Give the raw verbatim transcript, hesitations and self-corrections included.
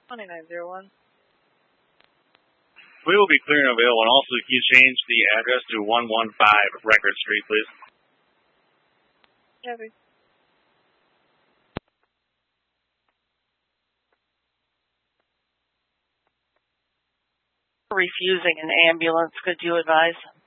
twenty-nine oh one. We will be clearing available, and also can you change the address to one one five Record Street, please? Copy. Refusing an ambulance, could you advise?